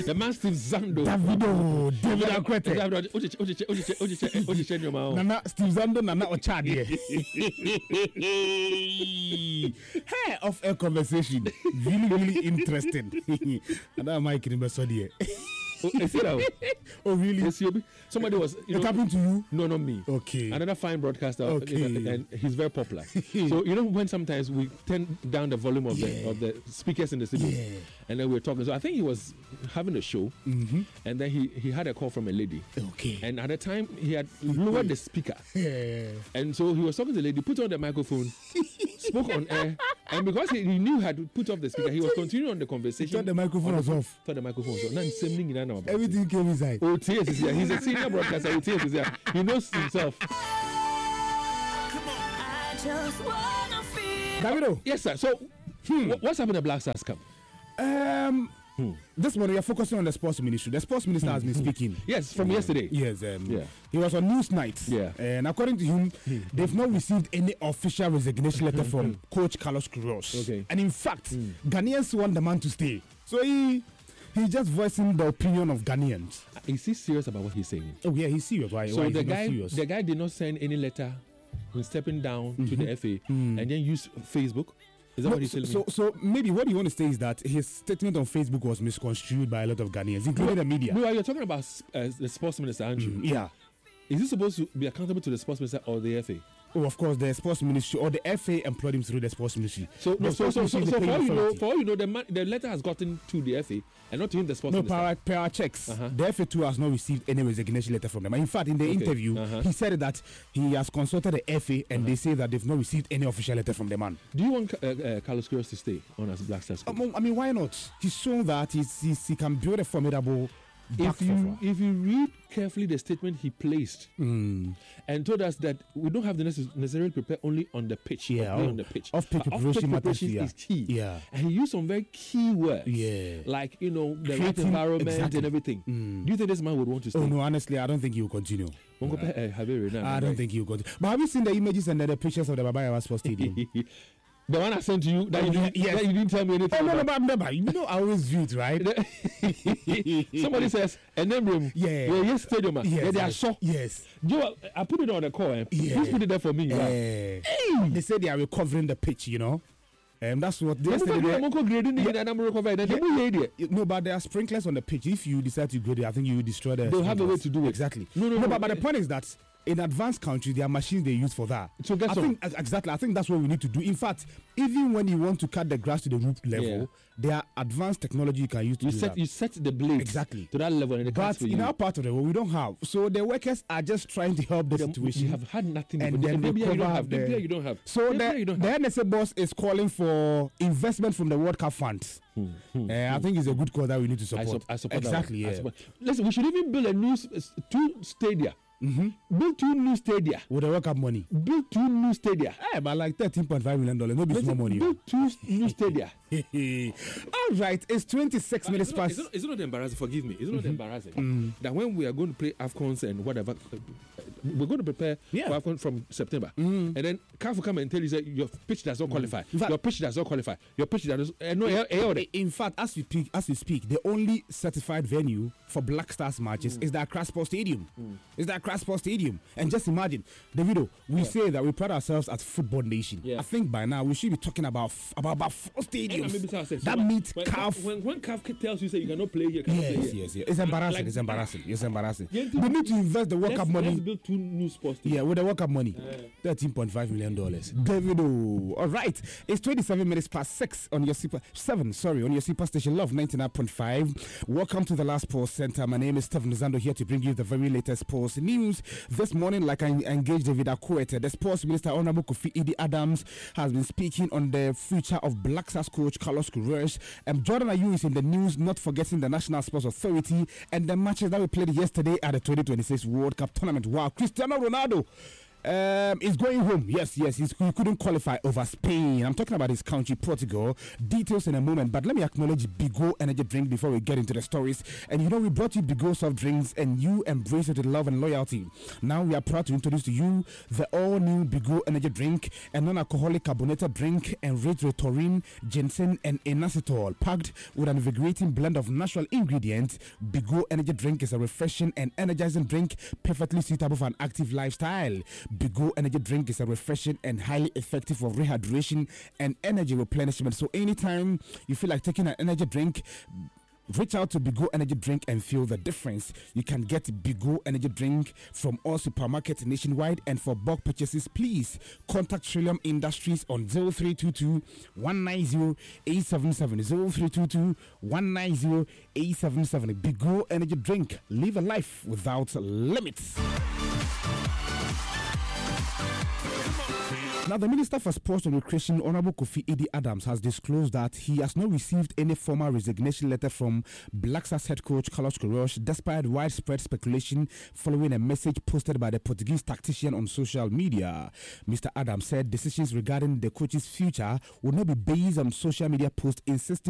The man Steve Zando. David Akwete. Nana Steve Zando, Nana Ochadie. Hey, off air conversation. Really interesting. And I'm Mike in Besodie. Oh, really? Somebody was. It happened to you? No, not me. Okay. Another fine broadcaster. Okay. And he's very popular. So when sometimes we turn down the volume of the speakers in the studio, and then we're talking. So I think he was having a show, and then he had a call from a lady. Okay. And at the time he had lowered the speaker, and so he was talking to the lady, put on the microphone, spoke on air, and because he knew he had to put off the speaker, he was continuing on the conversation. Thought the microphone was off. Thought the microphone was off. Now he's same thing. Everything came inside. Oh, TS is here. He's a senior broadcaster. Oh, TS is here. He knows himself. Davido. Yes, sir. So, what's happened at Black Stars Camp? This morning we are focusing on the sports ministry. The sports minister has been speaking. Yes, from yesterday. Yes, he was on Newsnight. Yeah. And according to him, they've not received any official resignation letter from Coach Carlos Queiroz. Okay. And in fact, Ghanaians want the man to stay. So he's just voicing the opinion of Ghanaians. Is he serious about what he's saying? Oh yeah, he's serious. Why? So why the guy did not send any letter when stepping down to the FA and then use Facebook. Is that what he's telling me? So maybe what you want to say is that his statement on Facebook was misconstrued by a lot of Ghanaians, including the media. No, you're talking about the sports minister, aren't you? Yeah. Is he supposed to be accountable to the sports minister or the FA? Oh, of course, the sports ministry or the FA employed him through the sports ministry. So for all you know, the letter has gotten to the FA and not to him, the sports minister. No, per our checks, the FA too has not received any resignation letter from them. In fact, in the interview, he said that he has consulted the FA and they say that they've not received any official letter from the man. Do you want Carlos Queiroz to stay on as Black Stars? I mean, why not? He's shown that he can build a formidable. If you read carefully the statement he placed and told us that we don't have the necessarily prepare only on the pitch. Yeah, on the pitch. Off-pitch preparation is key. Yeah. And he used some very key words. Yeah. Like, the right environment and everything. Do you think this man would want to stay? Oh, no, honestly, I don't think he will continue. I don't think he will continue. But have you seen the images and the pictures of the Baba Yawa Sports Stadium? The one I sent to you that you didn't tell me anything. Oh, no, but remember, I always view it, right? Somebody says, and then room. Yes, stadium. Yes, they are shocked. Yes. Joe, I put it on the call. Please put it there for me. They say they are recovering the pitch, that's what they said. No, but there are sprinklers on the pitch. If you decide to grade it, I think you will destroy the. They'll have a way to do it. Exactly. No, but the point is that in advanced countries, there are machines they use for that. So I think that's what we need to do. In fact, even when you want to cut the grass to the root level, there are advanced technology you can use to do that. You set the blade to that level, and but in our part of the world, we don't have. So the workers are just trying to help the situation. You have had nothing, and then maybe you don't have. So the NSA boss is calling for investment from the World Cup funds. I think it's a good call that we need to support. I support exactly. That. Listen, we should even build a new 2 stadia. Build 2 new stadia with the World Cup money. Build 2 new stadia. But like $13.5 million. No be small money. Build 2 new stadia. All right, it's 26 minutes past. It's not embarrassing. Forgive me. It's not embarrassing that when we are going to play AFCONs and whatever, we're going to prepare for AFCON from September, and then CAF will come and tell you that your pitch does not qualify. Your pitch does not qualify. Your pitch does not. In fact, as we speak, the only certified venue for Black Stars matches is the Accra Sports Stadium. Is the Accra Sports Stadium, and just imagine, Davido, we say that we pride ourselves as football nation. I think by now we should be talking about 4 stadiums that meet CAF. When CAF tells you say you cannot play here, yes, it's embarrassing. It's embarrassing. We need to invest the World Cup money. Let's build 2 new sports. With the World Cup money, $13.5 million. Davido, all right, it's 27 minutes past 6 on your super station Love 99.5. Welcome to the Last Sports Center. My name is Stephen Zando, here to bring you the very latest sports news. This morning, like I engaged David Akwete, the sports minister Honorable Kofi Idi Adams has been speaking on the future of Black Stars coach Carlos Queiroz. Jordan Ayew is in the news, not forgetting the National Sports Authority and the matches that we played yesterday at the 2026 World Cup tournament. Wow, Cristiano Ronaldo He's going home. Yes. He couldn't qualify over Spain. I'm talking about his country, Portugal. Details in a moment, but let me acknowledge Bigo Energy Drink before we get into the stories. And we brought you Bigo soft drinks, and you embrace it with love and loyalty. Now we are proud to introduce to you the all-new Bigo Energy Drink, a non-alcoholic carbonated drink enriched with taurine, ginseng, and inositol, packed with an invigorating blend of natural ingredients. Bigo Energy Drink is a refreshing and energizing drink, perfectly suitable for an active lifestyle. Bigo Energy Drink is a refreshing and highly effective for rehydration and energy replenishment. So anytime you feel like taking an energy drink, reach out to Bigo Energy Drink and feel the difference. You can get Bigo Energy Drink from all supermarkets nationwide, and for bulk purchases, please contact Trillium Industries on 0322 190 877. 0322 190 877. Bigo Energy Drink. Live a life without limits. Now, the Minister for Sports and Recreation, Honorable Kofi Idi Adams, has disclosed that he has not received any formal resignation letter from Black Stars head coach Carlos Queiroz, despite widespread speculation following a message posted by the Portuguese tactician on social media. Mr. Adams said decisions regarding the coach's future will not be based on social media posts insisting